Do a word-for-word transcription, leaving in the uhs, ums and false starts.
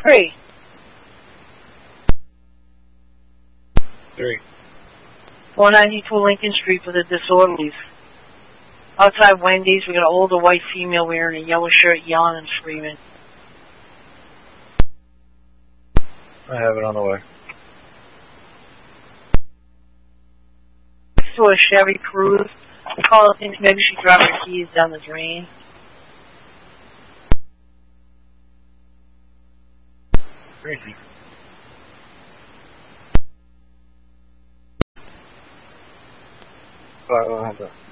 Three. Three. four ninety-two Lincoln Street for the disorderlies. Outside Wendy's, we got an older white female wearing a yellow shirt yelling and screaming. I have it on the way. To a Chevy Cruze. The caller thinks maybe she dropped her keys down the drain. Crazy. Alright, I'll have that.